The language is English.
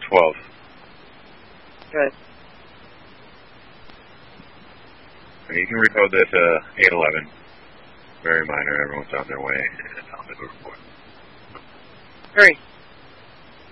12. Good. You can recode this 811. Very minor. Everyone's on their way. And I'll make a report. Great.